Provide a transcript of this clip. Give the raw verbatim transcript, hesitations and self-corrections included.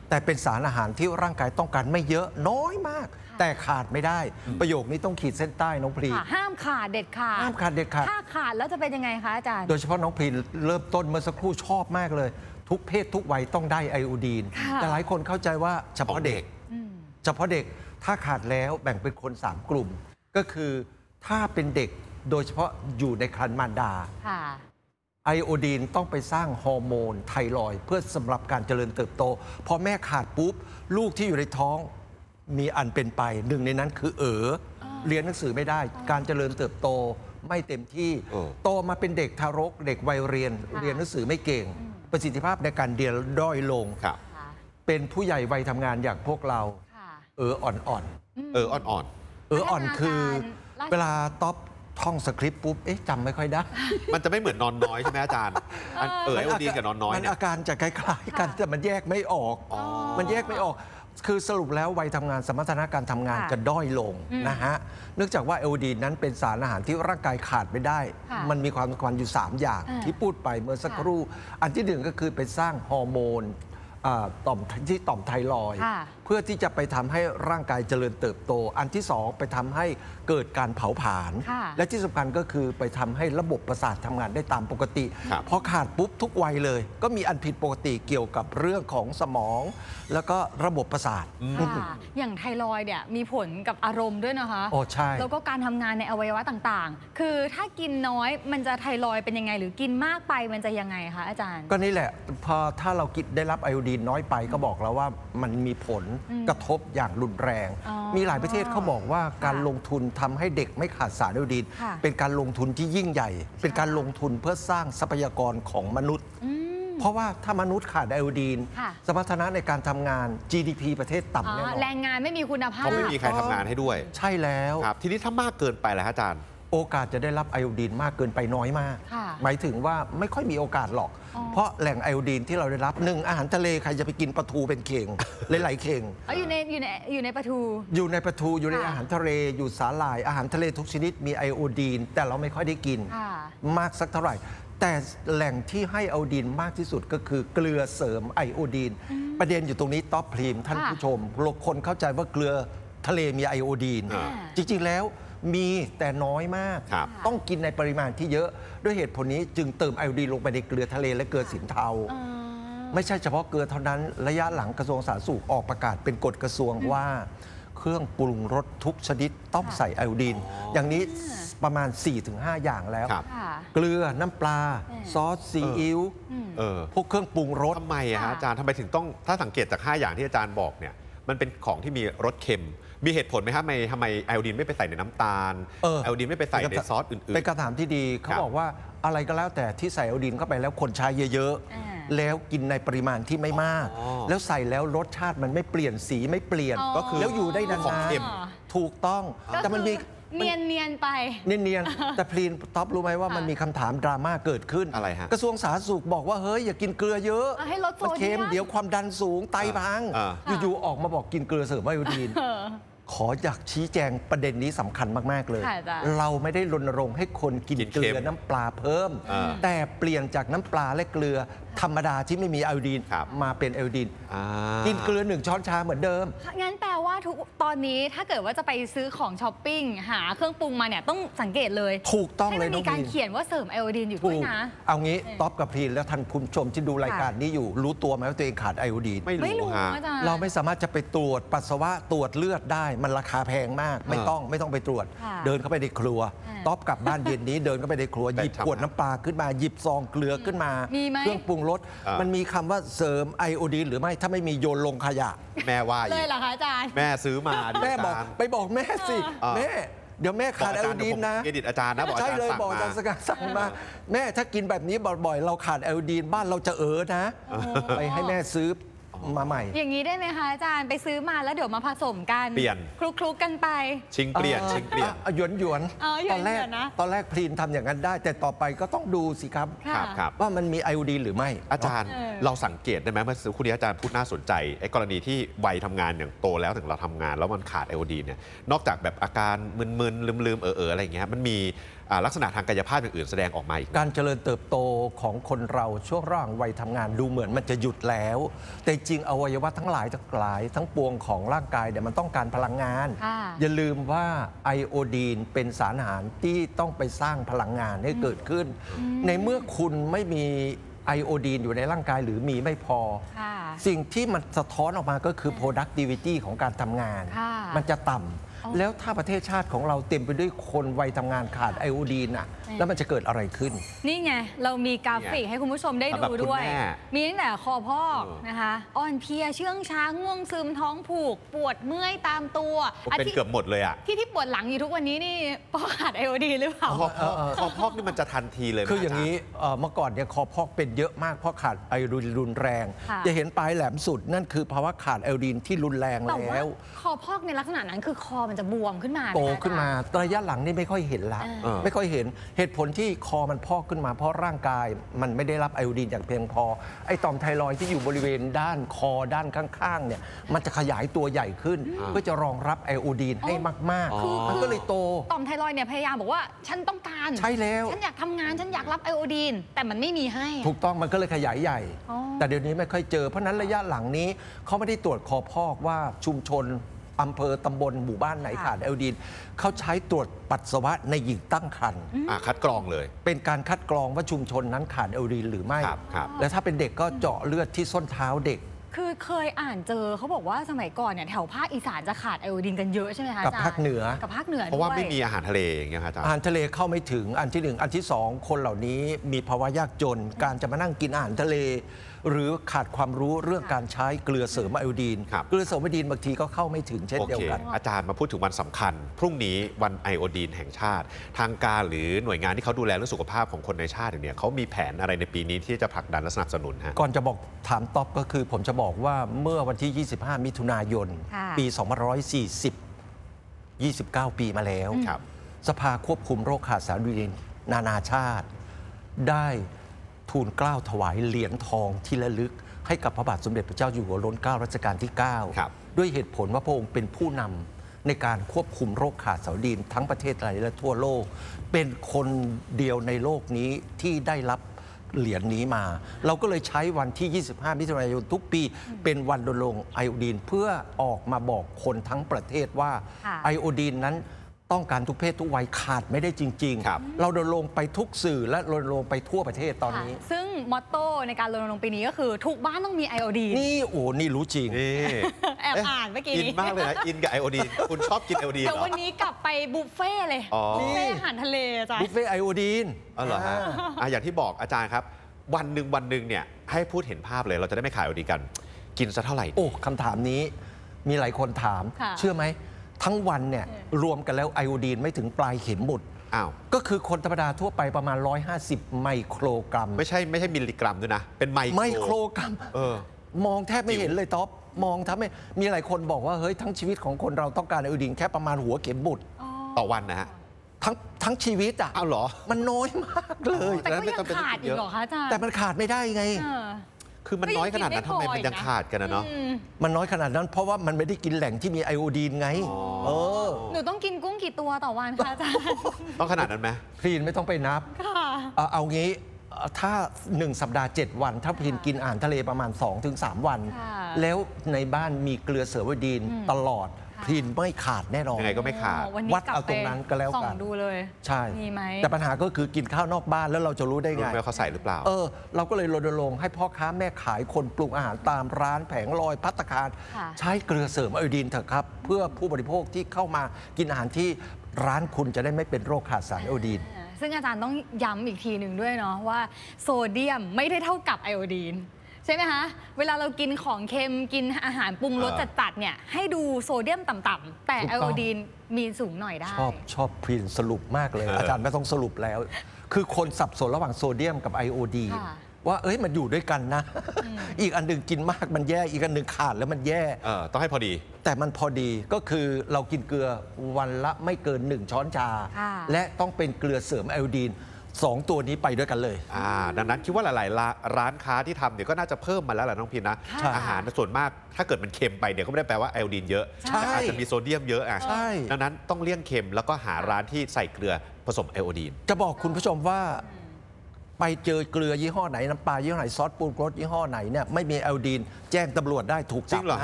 แต่เป็นสารอาหารที่ร่างกายต้องการไม่เยอะน้อยมาก แต่ขาดไม่ได้ประโยคนี้ต้องขีดเส้นใต้น้องพลีห้ามขาดเด็ดขาดห้ามขาดเด็ดขาดถ้าขาดแล้วจะเป็นยังไงคะอาจารย์โดยเฉพาะน้องพลีเริ่มต้นเมื่อสักครู่ชอบมากเลยทุกเพศทุกวัยต้องได้ไอโอดีนแต่หลายคนเข้าใจว่าเฉพาะเด็กเฉพาะเด็กถ้าขาดแล้วแบ่งเป็นคนสามกลุ่มก็คือถ้าเป็นเด็กโดยเฉพาะอยู่ในครรภ์มารดาไอโอดีนต้องไปสร้างฮอร์โมนไทรอยด์เพื่อสำหรับการเจริญเติบโตพอแม่ขาดปุ๊บลูกที่อยู่ในท้องมีอันเป็นไปหนึ่งในนั้นคือเอ๋อเรียนหนังสือไม่ได้การเจริญเติบโตไม่เต็มที่โตมาเป็นเด็กทารกเด็กวัยเรียนเรียนหนังสือไม่เก่งประสิทธิภาพในการเรียนด้อยลงเป็นผู้ใหญ่วัยทำงานอย่างพวกเราเอออ่อนๆเอออ่อนๆเอออ่อนคือเวลาต๊อปท่องสคริปต์ปุ๊บเอ๊ะจำไม่ค่อยได้มันจะไม่เหมือนนอนน้อยใช่ไหมอาจารย์เออไอโอดีนกับนอนน้อยมันอาการจะคล้ายๆกันแต่มันแยกไม่ออกมันแยกไม่ออกคือสรุปแล้ววัยทำงานสมรรถนะการทำงานจะด้อยลงนะฮะเนื่องจากว่าไอโอดีนนั้นเป็นสารอาหารที่ร่างกายขาดไม่ได้มันมีความสำคัญอยู่สามอย่างที่พูดไปเมื่อสักครู่อันที่หนึ่งก็คือไปสร้างฮอร์โมนต่อมที่ต่อมไทรอยด์เพื่อที่จะไปทำให้ร่างกายเจริญเติบโตอันที่สองไปทำให้เกิดการเผาผลาญและที่สำคัญก็คือไปทำให้ระบบประสาททำงานได้ตามปกติพอขาดปุ๊บทุกวัยเลยก็มีอันผิดปกติเกี่ยวกับเรื่องของสมองแล้วก็ระบบประสาทอย่างไทรอยด์เนี่ยมีผลกับอารมณ์ด้วยนะคะโอ้ใช่แล้วก็การทำงานในอวัยวะต่างๆคือถ้ากินน้อยมันจะไทรอยด์เป็นยังไงหรือกินมากไปมันจะยังไงคะอาจารย์ก็นี่แหละพอถ้าเรากินได้รับไอโอดีนน้อยไปก็บอกแล้วว่ามันมีผลกระทบอย่างรุนแรงมีหลายประเทศเขาบอกว่าการลงทุนทำให้เด็กไม่ขาดสารไอโอดีนเป็นการลงทุนที่ยิ่งใหญ่เป็นการลงทุนเพื่อสร้างทรัพยากรของมนุษย์เพราะว่าถ้ามนุษย์ขาดไอโอดีนสมรรถนะในการทำงาน จี ดี พี ประเทศต่ำแน่นอนแรงงานไม่มีคุณภาพเขาไม่มีใครทำงานให้ด้วยใช่แล้วครับทีนี้ถ้ามากเกินไปแล้วอาจารย์โอกาสจะได้รับไอโอดีนมากเกินไปน้อยมากหมายถึงว่าไม่ค่อยมีโอกาสหรอกเพราะแหล่งไอโอดีนที่เราได้รับหนึ่งอาหารทะเลใครจะไปกินปลาทูเป็นเข่งหลายๆเข่งอยู่ในอยู่ในอยู่ในปลาทูอยู่ในปลาทูอยู่ในอาหารทะเลอยู่สาหร่ายอาหารทะเลทุกชนิดมีไอโอดีนแต่เราไม่ค่อยได้กินมากสักเท่าไหร่แต่แหล่งที่ให้ไอโอดีนมากที่สุดก็คือเกลือเสริมไอโอดีนประเด็นอยู่ตรงนี้ต๊อปพรีมท่านผู้ชมคนเข้าใจว่าเกลือทะเลมีไอโอดีนจริงๆแล้วมีแต่น้อยมากต้องกินในปริมาณที่เยอะด้วยเหตุผลนี้จึงเติมไอโอดีนลงไปในเกลือทะเลและเกลือสินเทาไม่ใช่เฉพาะเกลือเท่านั้นระยะหลังกระทรวงสาธารณสุขออกประกาศเป็นกฎกระทรวงว่าเครื่องปรุงรสทุกชนิดต้องใส่ไอโอดีนอย่างนี้ประมาณ สี่ถึงห้า อย่างแล้วเกลือน้ำปลาซอสซีอิ๊วพวกเครื่องปรุงรสทำไมอะอาจารย์ทำไมถึงต้องถ้าสังเกตจากห้าอย่างที่อาจารย์บอกเนี่ยมันเป็นของที่มีรสเค็มมีเหตุผลไหมครับทำไมทำไมไอโอดีนไม่ไปใส่ในน้ำตาลไอโอดีนไม่ไปใส่ในซอสอื่นๆเป็นคำถามที่ดีเขาบอกว่าอะไรก็แล้วแต่ที่ใส่ไอโอดีนเข้าไปแล้วคนใช้เยอะๆแล้วกินในปริมาณที่ไม่มากแล้วใส่แล้วรสชาติมันไม่เปลี่ยนสีไม่เปลี่ยนก็คือแล้วอยู่ได้นานๆถูกต้องแต่มันมีเนียนเนียนไปเนียนๆแต่พลีนท็อปรู้ไหมว่ามันมีคำถามดราม่าเกิดขึ้นอะไรฮะกระทรวงสาธารณสุขบอกว่าเฮ้ยอย่ากินเกลือเยอะให้ลดโซเดียมเค็มเดี๋ยวความดันสูงไตพังอยู่ๆออกมาบอกกินเกลือเสริมไอโอดีนขออยากชี้แจงประเด็นนี้สำคัญมากๆเลยเราไม่ได้รณรงค์ให้คนกินเกลือน้ำปลาเพิ่มแต่เปลี่ยนจากน้ำปลาและเกลือธรรมดาที่ไม่มีไอโอดีนมาเป็นไอโอดีนกินเกลือหนึ่งช้อนชาเหมือนเดิมงั้นแปลว่าทุกตอนนี้ถ้าเกิดว่าจะไปซื้อของช้อปปิ้งหาเครื่องปรุงมาเนี่ยต้องสังเกตเลยถูกต้องเลยมีการเขียนว่าเสริมไอโอดีนอยู่ด้วยนะเอางี้ต๊อปกับพลีนแล้วท่านผู้ชมที่ดูรายการนี้อยู่รู้ตัวไหมว่าตัวเองขาดไอโอดีนไม่รู้ฮะเราไม่สามารถจะไปตรวจปัสสาวะตรวจเลือดได้มันราคาแพงมากไม่ต้องไม่ต้องไปตรวจเดินเข้าไปในครัวต๊อปกลับบ้านเย็นนี้เดินเข้าไปในครัวหยิบขวดน้ำปลาขึ้นมาหยิบซองเกลือขึ้นมาเครื่องปรุงรสมันมีคำว่าเสริมไอโอดีนหรือไม่ถ้าไม่มีโยนลงขยะแม่ว่าเลยเหรอคะอาจารย์แม่ซื้อมาแม่บอกไปบอกแม่สิแม่เดี๋ยวแม่ขาดไอโอดีนนะเครดิตอาจารย์นะบอกอาจารย์สั่งมาบอกอาจารย์สั่งมาแม่ถ้ากินแบบนี้บ่อยๆเราขาดไอโอดีนบ้านเราจะเออนะไปให้แม่ซื้อมาใหม่อย่างนี้ได้ไหมคะอาจารย์ไปซื้อมาแล้วเดี๋ยวมาผสมกันเปลี่ยนคลุกๆกันไปชิงเปลี่ยนชิงเปลี่ยนหยวนหยวนตอนแรกตอนแรกพลีนทำอย่างนั้นได้แต่ต่อไปก็ต้องดูสิครับว่ามันมีไอโอดีนหรือไม่อาจารย์เราสังเกตได้ไหมเมื่อคุณอาจารย์พูดน่าสนใจไอ้กรณีที่วัยทำงานอย่างโตแล้วถึงเราทำงานแล้วมันขาดไอโอดีนเนี่ยนอกจากแบบอาการมึนๆลืมๆเออๆอะไรอย่างเงี้ยมันมีลักษณะทางกายภาพอื่นๆแสดงออกมาอีกการเจริญเติบโตของคนเราช่วงระหว่างวัยทำงานดูเหมือนมันจะหยุดแล้ว แต่จริงอวัยวะทั้งหลายทั้งหลายทั้งปวงของร่างกายเนี่ยมันต้องการพลังงาน อย่าลืมว่าไอโอดีนเป็นสารอาหารที่ต้องไปสร้างพลังงานให้เกิดขึ้น ในเมื่อคุณไม่มีไอโอดีนอยู่ในร่างกายหรือมีไม่พอ สิ่งที่มันสะท้อนออกมาก็คือ productivity ของการทำงาน มันจะต่ำแล้วถ้าประเทศชาติของเราเต็มไปด้วยคนวัยทำงานขาดไอโอดีนอ่ะแล้วมันจะเกิดอะไรขึ้นนี่ไงเรามีกราฟิกให้คุณผู้ชมได้ดูด้วยมีตั้งแต่คอพอกนะคะอ่อนเพลียเชื่องช้าง่วงซึมท้องผูกปวดเมื่อยตามตัวเป็นเกือบหมดเลยอ่ะที่ที่ปวดหลังอยู่ทุกวันนี้นี่เพราะขาดไอโอดีนหรือเปล่าคอพอกนี่มันจะทันทีเลยคืออย่างนี้เมื่อก่อนเนี่ยคอพอกเป็นเยอะมากเพราะขาดไอโอดีนรุนแรงจะเห็นปลายแหลมสุดนั่นคือภาวะขาดไอโอดีนที่รุนแรงแล้วคอพอกในลักษณะนั้นคือคอมันจะบวมขึ้นมาโตขึ้นมาระยะหลังนี่ไม่ค่อยเห็นละไม่ค่อยเห็นเหตุผลที่คอมันพอกขึ้นมาเพราะร่างกายมันไม่ได้รับไอโอดีนอย่างเพียงพอไอต่อมไทรอยด์ที่อยู่บริเวณด้านคอด้านข้างๆเนี่ยมันจะขยายตัวใหญ่ขึ้นเพื่อจะรองรับไอโอดีนให้มากๆมันก็เลยโตต่อมไทรอยด์เนี่ยพยายามบอกว่าฉันต้องการใช่แล้วฉันอยากทำงานฉันอยากรับไอโอดีนแต่มันไม่มีให้ถูกต้องมันก็เลยขยายใหญ่แต่เดี๋ยวนี้ไม่ค่อยเจอเพราะนั้นระยะหลังนี้เขาไม่ได้ตรวจคอพอกว่าชุมชนอำเภอตำบลหมู่บ้านไหนขาดไอโอดีนเขาใช้ตรวจปัสสาวะในหญิงตั้งครรภ์คัดกรองเลยเป็นการคัดกรองว่าชุมชนนั้นขาดไอโอดีนหรือไม่และถ้าเป็นเด็กก็เจาะเลือดที่ส้นเท้าเด็กคือเคยอ่านเจอเขาบอกว่าสมัยก่อนเนี่ยแถวภาคอีสานจะขาดไอโอดีนกันเยอะใช่ไหมคะกับภาคเหนือกับภาคเหนือเพราะว่าไม่มีอาหารทะเลอย่างเงี้ยครับอาหารทะเลเข้าไม่ถึงอันที่หนึ่งอันที่สองคนเหล่านี้มีภาวะยากจนการจะมานั่งกินอาหารทะเลหรือขาดความรู้เรื่องการใช้เกลือเสริมไอโอดีนเกลือเสริมไอโอดีนบางทีก็เข้าไม่ถึงเช่นเดียวกันอาจารย์มาพูดถึงวันสำคัญพรุ่งนี้วันไอโอดีนแห่งชาติทางการหรือหน่วยงานที่เขาดูแลเรื่องสุขภาพของคนในชาติเนี่ยเขามีแผนอะไรในปีนี้ที่จะผลักดันและสนับสนุนฮะก่อนจะบอกถามต๊อบก็คือผมจะบอกว่าเมื่อวันที่ยี่สิบห้ามิถุนายนปีสองพันห้าร้อยสี่สิบ ยี่สิบเก้าปีมาแล้วสภาควบคุมโรคขาดสารไอโอดีนนานาชาติได้ทูลเกล้าถวายเหรียญทองที่ระลึกให้กับพระบาทสมเด็จพระเจ้าอยู่หัวรัชกาลรัชกาลที่เก้าด้วยเหตุผลว่าพระองค์เป็นผู้นำในการควบคุมโรคขาดสารไอโอดีนทั้งประเทศไทยและทั่วโลกเป็นคนเดียวในโลกนี้ที่ได้รับเหรียญนี้มาเราก็เลยใช้วันที่ยี่สิบห้ามิถุนายนทุกปีเป็นวันรณรงค์ไอโอดีนเพื่อออกมาบอกคนทั้งประเทศว่าไอโอดีนนั้นต้องการทุกเพศทุกวัยขาดไม่ได้จริงๆเรารณรงค์ไปทุกสื่อและรณรงค์ไปทั่วประเทศตอนนี้ซึ่งมอตโต้ในการรณรงค์ปีนี้ก็คือทุกบ้านต้องมีไอโอดีนนี่โอ้นี่รู้จริงแอบอ่านเมื่อกี้อินมากเลยนะอินกับไอโอดีนคุณชอบกินไอโอดีนเหรอเดี๋ยววันนี้กลับไปบุฟเฟ่เลยบุฟเฟ่อาหารทะเลจ้ะบุฟเฟ่ไอโอดีนอ๋อเหรอฮะอย่างที่บอกอาจารย์ครับวันหนึ่งวันหนึ่งเนี่ยให้พูดเห็นภาพเลยเราจะได้ไม่ขายไอโอดีนกันกินซะเท่าไหร่โอ้คำถามนี้มีหลายคนถามเชื่อไหมทั้งวันเนี่ยรวมกันแล้วไอโอดีนไม่ถึงปลายเข็มหมุดอ้าวก็คือคนธรรมดาทั่วไปประมาณหนึ่งร้อยห้าสิบไมโครกรัมไม่ใช่ไม่ใช่มิลลิกรัมด้วยนะเป็นไมโครไมโครกรัมเออมองแทบไม่เห็นเลยท็อปมองทำไม่มีหลายคนบอกว่าเฮ้ยทั้งชีวิตของคนเราต้องการไอโอดีนแค่ประมาณหัวเข็มหมุดต่อวันนะฮะทั้งทั้งชีวิตอ่ะอ้าวเหรอมันน้อยมากเลยแต่ก็ยังขาดอีกเหรอคะอาจารย์แต่มันขาดไม่ได้ไงคือมันน้อยขนาดนั้นทำไมมันยังขาดกันนะเนาะมันน้อยขนาดนั้นเพราะว่ามันไม่ได้กินแหล่งที่มีไอโอดีนไงเออหนูต้องกินกุ้งกี่ตัวต่อวันคะอาจารย์ต้องขนาดนั้นไหมพรีนไม่ต้องไปนับเอางี้ถ้าหนึ่งสัปดาห์เจ็ดวันถ้าพรีนกินอาหารทะเลประมาณ สองถึงสาม วันแล้วในบ้านมีเกลือเสริมไอโอดีนตลอดพรีนไม่ขาดแน่นอนยังไงก็ไม่ขาดวัดเอาตรงนั้นก็แล้วกันดูเลยใช่แต่ปัญหาก็คือกินข้าวนอกบ้านแล้วเราจะรู้ได้ไงว่าเขาใส่หรือเปล่าเออเราก็เลยรณรงค์ให้พ่อค้าแม่ขายคนปรุงอาหารตามร้านแผงลอยภัตตาคารใช้เกลือเสริมไอโอดีนเถอะครับเพื่อผู้บริโภคที่เข้ามากินอาหารที่ร้านคุณจะได้ไม่เป็นโรคขาดสารไอโอดีนซึ่งอาจารย์ต้องย้ำอีกทีหนึ่งด้วยเนาะว่าโซเดียมไม่ได้เท่ากับไอโอดีนใช่ไหมคะเวลาเรากินของเค็มกินอาหารปรุงรสจัดๆเนี่ยให้ดูโซเดียมต่ำๆแต่ไอโอดีนมีสูงหน่อยได้ชอบชอบพรีนสรุปมากเลยอาจารย์ไม่ต้องสรุปแล้วคือคนสับสนระหว่างโซเดียมกับไอโอดีนว่าเอ้ยมันอยู่ด้วยกันนะอีกอันหนึ่งกินมากมันแย่อีกอันหนึ่งขาดแล้วมันแย่ต้องให้พอดีแต่มันพอดีก็คือเรากินเกลือวันละไม่เกินหนึ่งช้อนชาและต้องเป็นเกลือเสริมไอโอดีนสองตัวนี้ไปด้วยกันเลยอ่าดังนั้นคิดว่าหลายๆร้านร้านค้าที่ทำเนี่ยก็น่าจะเพิ่มมาแล้วแหละน้องพินนะค่ะอาหารส่วนมากถ้าเกิดมันเค็มไปเดี๋ยวก็ไม่ได้แปลว่าไอโอดีนเยอะใช่แต่อาจจะมีโซเดียมเยอะอ่ะใช่ดังนั้นต้องเลี่ยงเค็มแล้วก็หาร้านที่ใส่เกลือผสมไอโอดีนจะบอกคุณผู้ชมว่าไปเจอเกลือยี่ห้อไหนน้ำปลายี่ห้อไหนซอสปรุงรสยี่ห้อไหนเนี่ยไม่มีไอโอดีนแจ้งตำรวจได้ถูกจับจริงเหรอนะ